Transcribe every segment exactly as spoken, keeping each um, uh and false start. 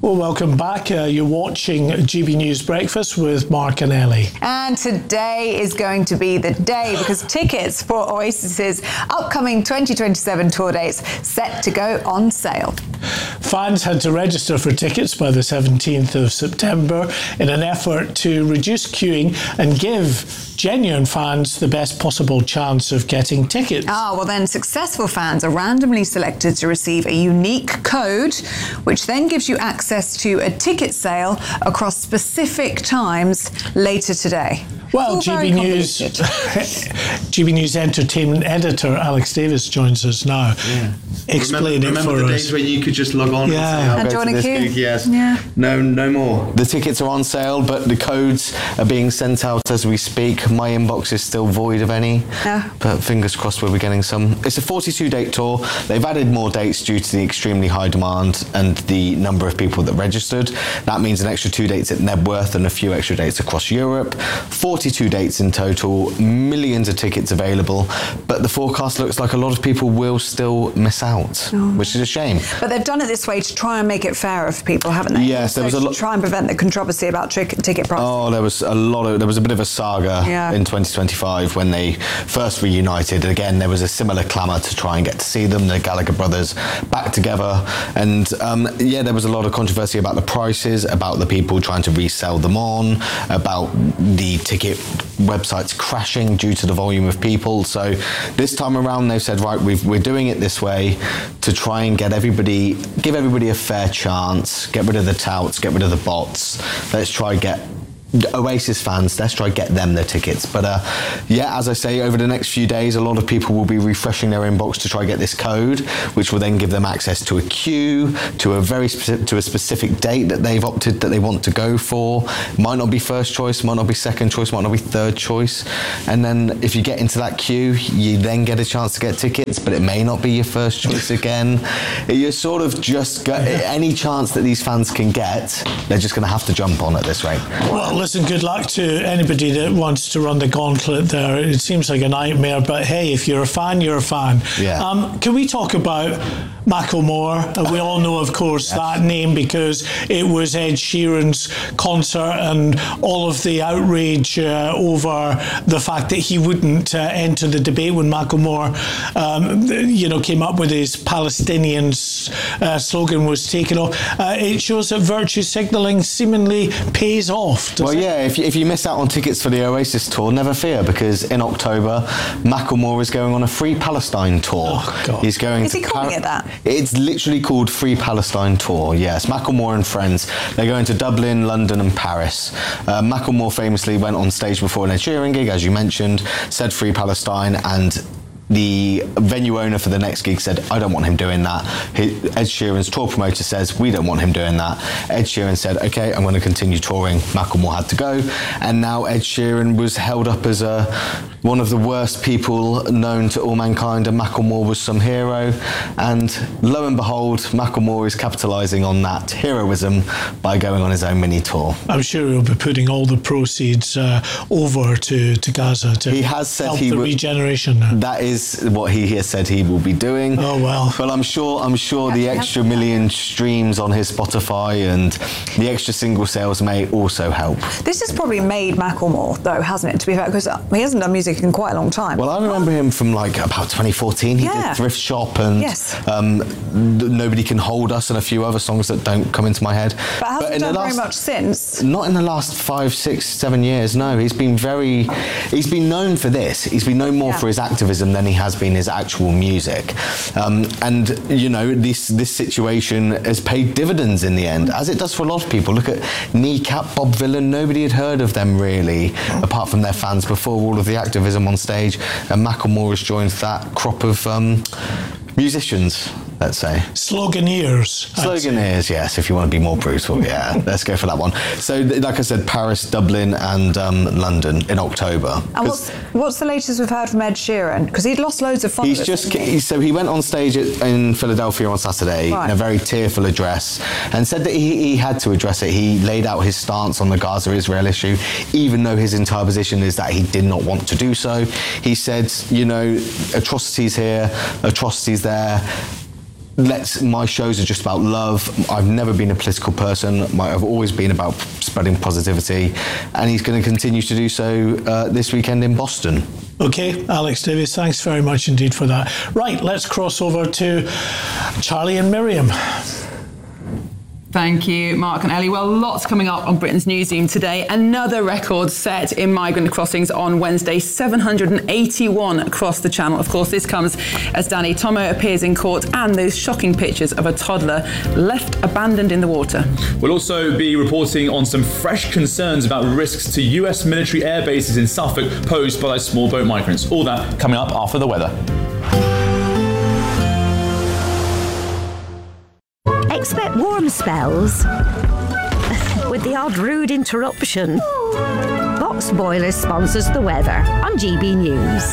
Well, welcome back. Uh, you're watching G B News Breakfast with Mark and Ellie. And today is going to be the day because tickets for Oasis's upcoming twenty twenty-seven tour dates set to go on sale. Fans had to register for tickets by the seventeenth of September in an effort to reduce queuing and give genuine fans the best possible chance of getting tickets. Ah, well then successful fans are randomly selected to receive a unique code, which then gives you access to a ticket sale across specific times later today. Well, G B News G B News Entertainment Editor Alex Davis joins us now. Yeah. Explain remember, it remember for the us. days when you could just log on yeah. and say, I'll and go join to a this queue. gig. Yes. Yeah. No, no more. The tickets are on sale, but the codes are being sent out as we speak. My inbox is still void of any, yeah. but fingers crossed we'll be getting some. It's a forty-two date tour. They've added more dates due to the extremely high demand and the number of people that registered. That means an extra two dates at Nebworth and a few extra dates across Europe. forty-two dates in total, millions of tickets available, but the forecast looks like a lot of people will still miss out, oh. which is a shame. But they've done it this way to try and make it fairer for people, haven't they? Yes, there so was a lot. Try and prevent the controversy about ticket ticket prices. Oh, there was a lot of. There was a bit of a saga yeah. in twenty twenty-five when they first reunited. Again, there was a similar clamour to try and get to see them, the Gallagher brothers, back together. And um, yeah, there was a lot of controversy about the prices, about the people trying to resell them on, about the ticket websites crashing due to the volume of people. So this time around they've said, right, we've, we're doing it this way to try and get everybody, give everybody a fair chance, get rid of the touts, get rid of the bots. Let's try get Oasis fans, let's try get them their tickets. But uh, yeah, as I say, over the next few days, a lot of people will be refreshing their inbox to try get this code, which will then give them access to a queue, to a very specific, to a specific date that they've opted that they want to go for. Might not be first choice, might not be second choice, might not be third choice. And then if you get into that queue, you then get a chance to get tickets, but it may not be your first choice again. You're sort of just got any chance that these fans can get, they're just going to have to jump on at this rate. Well, listen, good luck to anybody that wants to run the gauntlet there. It seems like a nightmare, but hey, if you're a fan, you're a fan. Yeah. Um, can we talk about Macklemore? Uh, we all know, of course, yes. that name because it was Ed Sheeran's concert and all of the outrage uh, over the fact that he wouldn't uh, enter the debate when Macklemore, um, you know, came up with his Palestinian uh, slogan was taken off. Uh, it shows that virtue signalling seemingly pays off. Well, yeah, if you, if you miss out on tickets for the Oasis tour, never fear, because in October, Macklemore is going on a Free Palestine tour. Oh, God. He's going is to he calling Par- it that? It's literally called Free Palestine Tour, yes. Macklemore and friends. They're going to Dublin, London and Paris. Uh, Macklemore famously went on stage before an Ed Sheeran gig, as you mentioned, said Free Palestine, and the venue owner for the next gig said, I don't want him doing that. Ed Sheeran's tour promoter says, we don't want him doing that. Ed Sheeran said, okay, I'm going to continue touring. Macklemore had to go. And now Ed Sheeran was held up as a, one of the worst people known to all mankind, and Macklemore was some hero. And lo and behold, Macklemore is capitalising on that heroism by going on his own mini tour. I'm sure he'll be putting all the proceeds uh, over to, to Gaza to he has said help he the would, regeneration. That is what he has said he will be doing. Oh well. Well, I'm sure. I'm sure yeah, the extra million streams on his Spotify and the extra single sales may also help. This has probably made Macklemore, though, hasn't it? To be fair, because he hasn't done music in quite a long time. Well, I remember him from like about twenty fourteen. He yeah. did Thrift Shop and yes. um, Nobody Can Hold Us and a few other songs that don't come into my head. But hasn't but in done the last, very much since. Not in the last five, six, seven years. No, he's been very. He's been known for this. He's been known more yeah. for his activism than he has been his actual music. Um, and you know, this this situation has paid dividends in the end, as it does for a lot of people. Look at Kneecap, Bob Vylan. Nobody had heard of them really, apart from their fans before all of the activism on stage. And Macklemore has joined that crop of um, musicians, let's say. Sloganeers. Sloganeers, yes, if you want to be more brutal, yeah. Let's go for that one. So, like I said, Paris, Dublin and um, London in October. And what's, what's the latest we've heard from Ed Sheeran? Because he'd lost loads of followers. He's just, he? so he went on stage at, in Philadelphia on Saturday right. in a very tearful address and said that he, he had to address it. He laid out his stance on the Gaza-Israel issue, even though his entire position is that he did not want to do so. He said, you know, atrocities here, atrocities there. let's my shows are just about love. I've never been a political person. My, I've always been about spreading positivity, and he's going to continue to do so uh, this weekend in Boston. Okay, Alex Davies, thanks very much indeed for that. Right, let's cross over to Charlie and Miriam. Thank you, Mark and Ellie. Well, lots coming up on Britain's Newsroom today. Another record set in migrant crossings on Wednesday, seven hundred eighty-one across the channel. Of course, this comes as Danny Tomo appears in court and those shocking pictures of a toddler left abandoned in the water. We'll also be reporting on some fresh concerns about risks to U S military air bases in Suffolk posed by those small boat migrants. All that coming up after the weather. Expect warm spells with the odd rude interruption. Box Boilers sponsors the weather on G B News.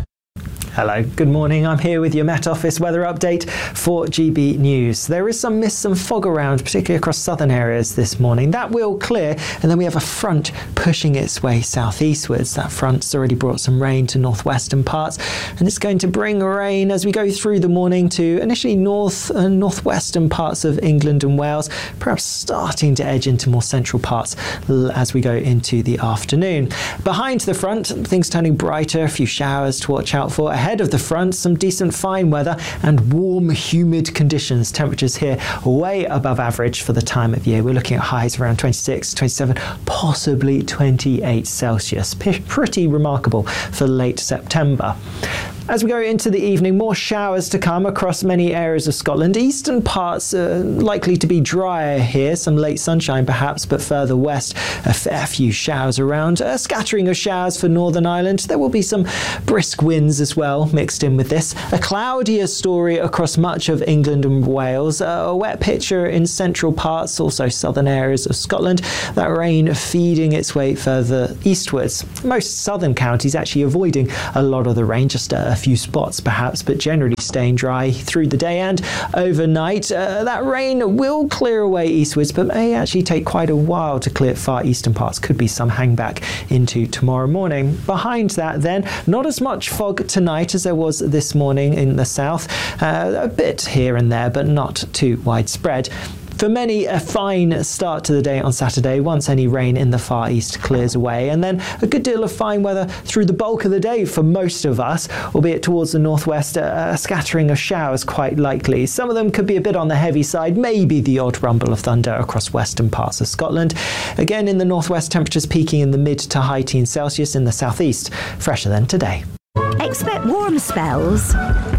Hello, good morning. I'm here with your Met Office weather update for G B News. There is some mist and fog around, particularly across southern areas this morning. That will clear, and then we have a front pushing its way southeastwards. That front's already brought some rain to northwestern parts, and it's going to bring rain as we go through the morning to initially north and northwestern parts of England and Wales, perhaps starting to edge into more central parts as we go into the afternoon. Behind the front, things turning brighter, a few showers to watch out for. Ahead of the front, some decent fine weather and warm, humid conditions. Temperatures here way above average for the time of year. We're looking at highs around twenty-six, twenty-seven, possibly twenty-eight Celsius. P- pretty remarkable for late September. As we go into the evening, more showers to come across many areas of Scotland. Eastern parts are likely to be drier here, some late sunshine perhaps, but further west, a fair few showers around. A scattering of showers for Northern Ireland. There will be some brisk winds as well mixed in with this. A cloudier story across much of England and Wales. A wet picture in central parts, also southern areas of Scotland. That rain feeding its way further eastwards. Most southern counties actually avoiding a lot of the rain, just a A few spots perhaps, but generally staying dry through the day and overnight. Uh, that rain will clear away eastwards, but may actually take quite a while to clear far eastern parts. Could be some hangback into tomorrow morning. Behind that then, not as much fog tonight as there was this morning in the south. Uh, a bit here and there, but not too widespread. For many, a fine start to the day on Saturday once any rain in the far east clears away, and then a good deal of fine weather through the bulk of the day for most of us, albeit towards the northwest, a, a scattering of showers quite likely. Some of them could be a bit on the heavy side, maybe the odd rumble of thunder across western parts of Scotland. Again, in the northwest, temperatures peaking in the mid to high teens Celsius. In the southeast, fresher than today. Expect warm spells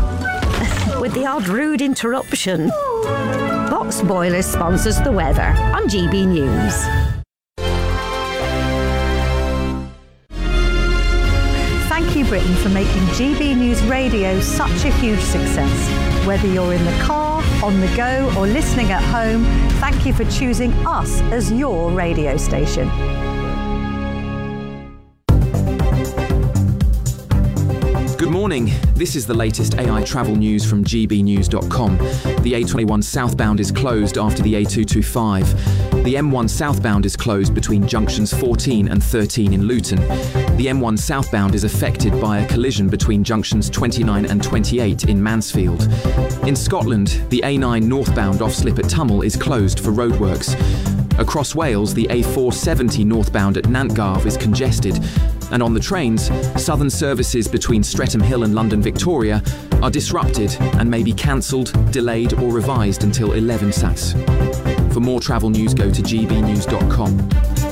with the odd rude interruption. Box Boilers sponsors the weather on G B News. Thank you, Britain, for making G B News Radio such a huge success. Whether you're in the car, on the go, or listening at home, thank you for choosing us as your radio station. Good morning. This is the latest A I travel news from G B news dot com. The A twenty-one southbound is closed after the A two twenty-five. The M one southbound is closed between junctions fourteen and thirteen in Luton. The M one southbound is affected by a collision between junctions twenty-nine and twenty-eight in Mansfield. In Scotland, the A nine northbound off Slip at Tummel is closed for roadworks. Across Wales, the A four seventy northbound at Nantgarv is congested. And on the trains, southern services between Streatham Hill and London Victoria are disrupted and may be cancelled, delayed or revised until eleven S A S. For more travel news, go to G B news dot com.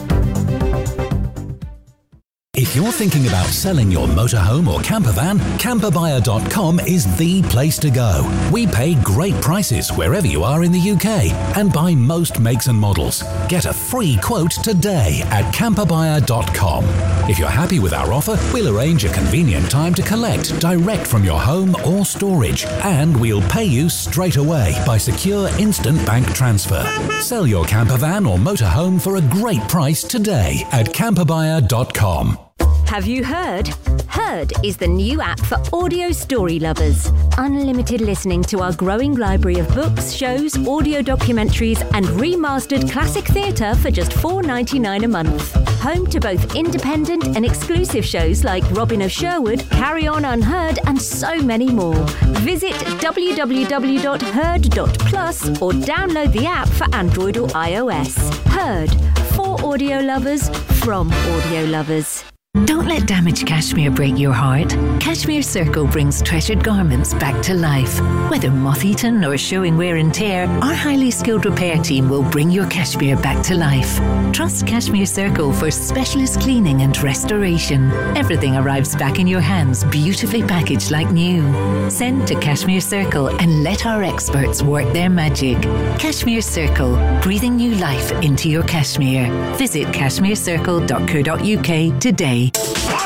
If you're thinking about selling your motorhome or camper van, camper buyer dot com is the place to go. We pay great prices wherever you are in the U K and buy most makes and models. Get a free quote today at camper buyer dot com. If you're happy with our offer, we'll arrange a convenient time to collect direct from your home or storage, and we'll pay you straight away by secure instant bank transfer. Sell your camper van or motorhome for a great price today at camper buyer dot com. Have you heard? Heard is the new app for audio story lovers. Unlimited listening to our growing library of books, shows, audio documentaries and remastered classic theatre for just four dollars ninety-nine a month. Home to both independent and exclusive shows like Robin of Sherwood, Carry On Unheard and so many more. Visit w w w dot heard dot plus or download the app for Android or iOS. Heard, for audio lovers, from audio lovers. Don't let damaged cashmere break your heart. Cashmere Circle brings treasured garments back to life. Whether moth-eaten or showing wear and tear, our highly skilled repair team will bring your cashmere back to life. Trust Cashmere Circle for specialist cleaning and restoration. Everything arrives back in your hands, beautifully packaged like new. Send to Cashmere Circle and let our experts work their magic. Cashmere Circle, breathing new life into your cashmere. Visit cashmere circle dot co dot u k today.